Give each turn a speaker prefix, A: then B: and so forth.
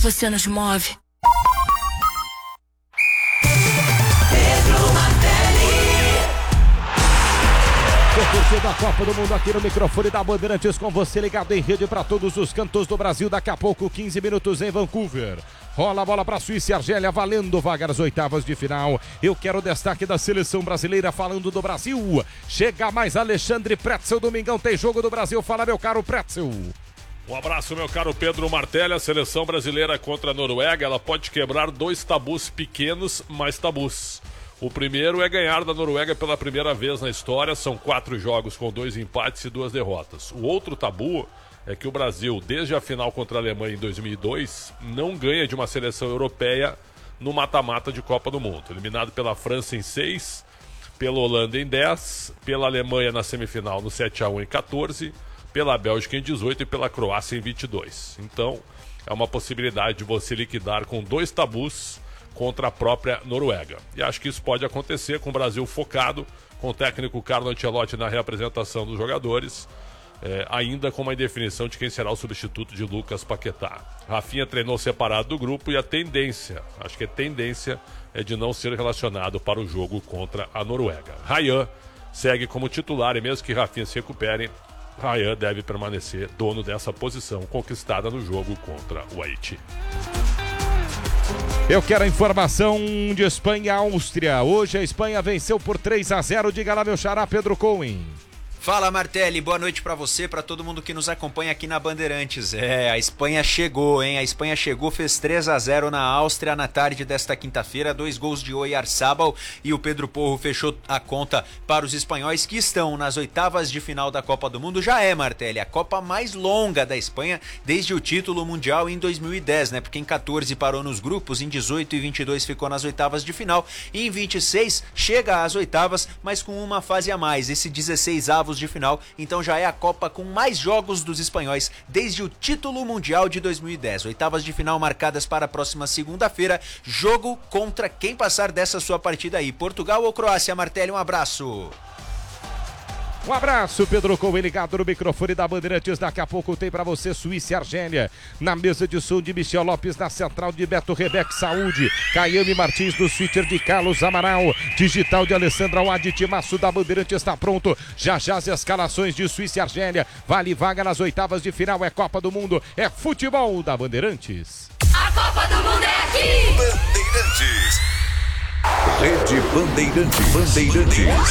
A: Você nos move.
B: Curtindo a Copa do Mundo aqui no microfone da Bandeirantes, com você ligado em rede para todos os cantos do Brasil. Daqui a pouco, 15 minutos em Vancouver. Rola a bola para a Suíça e Argélia, valendo vaga nas oitavas de final. Eu quero o destaque da seleção brasileira, falando do Brasil. Chega mais Alexandre Pretzel, domingão tem jogo do Brasil. Fala, meu caro Pretzel.
C: Um abraço, meu caro Pedro Martelli. A seleção brasileira contra a Noruega, ela pode quebrar 2 tabus pequenos, mas tabus. O primeiro é ganhar da Noruega pela primeira vez na história. São 4 jogos com 2 empates e 2 derrotas. O outro tabu é que o Brasil, desde a final contra a Alemanha em 2002, não ganha de uma seleção europeia no mata-mata de Copa do Mundo. Eliminado pela França em 6, pela Holanda em 10, pela Alemanha na semifinal no 7-1 em 14, pela Bélgica em 18 e pela Croácia em 22. Então, é uma possibilidade de você liquidar com 2 tabus contra a própria Noruega. E acho que isso pode acontecer com o Brasil focado, com o técnico Carlo Ancelotti na reapresentação dos jogadores, ainda com uma indefinição de quem será o substituto de Lucas Paquetá. Rafinha treinou separado do grupo e a tendência, acho que a tendência é de não ser relacionado para o jogo contra a Noruega. Ryan segue como titular e mesmo que Rafinha se recupere, Ryan deve permanecer dono dessa posição conquistada no jogo contra o Haiti.
B: Eu quero a informação de Espanha e Áustria. Hoje a Espanha venceu por 3-0. Diga lá, meu xará, Pedro Cohen.
D: Fala, Martelli, boa noite pra você, pra todo mundo que nos acompanha aqui na Bandeirantes. A Espanha chegou, hein? A Espanha chegou, fez 3-0 na Áustria na tarde desta quinta-feira, 2 gols de Oyarzabal, e o Pedro Porro fechou a conta para os espanhóis que estão nas oitavas de final da Copa do Mundo. Já é, Martelli, a Copa mais longa da Espanha desde o título mundial em 2010, né? Porque em 14 parou nos grupos, em 18 e 22 ficou nas oitavas de final, e em 26 chega às oitavas, mas com uma fase a mais, esse 16avos de final, então já é a Copa com mais jogos dos espanhóis desde o título mundial de 2010. Oitavas de final marcadas para a próxima segunda-feira, jogo contra quem passar dessa sua partida aí, Portugal ou Croácia. Martelli, um abraço.
B: Um abraço, Pedro Cohen, ligado no microfone da Bandeirantes. Daqui a pouco tem pra você Suíça e Argélia. Na mesa de som de Michel Lopes, na central de Beto Rebeck Saúde. Caiane Martins no Twitter de Carlos Amaral. Digital de Alessandra Wad, timaço da Bandeirantes está pronto. Já as escalações de Suíça e Argélia. Vale vaga nas oitavas de final. É Copa do Mundo, é futebol da Bandeirantes.
A: A Copa do Mundo é aqui!
E: Bandeirantes. Rede Bandeirantes.